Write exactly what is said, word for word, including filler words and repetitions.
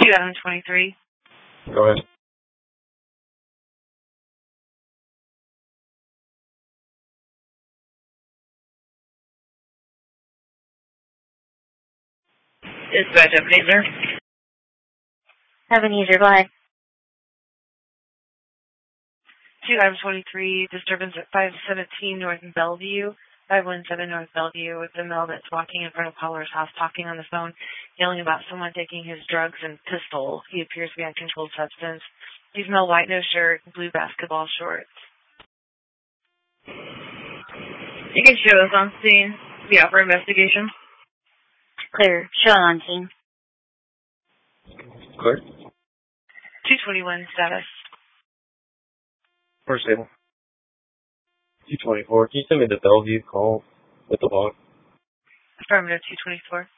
two Adam twenty-three. Go ahead. Dispatch, Ebenezer. Ebenezer, go ahead. two Adam twenty-three, disturbance at five seventeen North Bellevue, five one seven North Bellevue, with a male that's walking in front of caller's house, talking on the phone, yelling about someone taking his drugs and pistol. He appears to be on controlled substance. He's male, white, no shirt, blue basketball shorts. You can show us on scene. Be out for investigation. Clear. Show on scene. Clear. two twenty-one status. First table. two twenty-four. Can you send me the Bellevue call with the log? Affirmative, two twenty-four.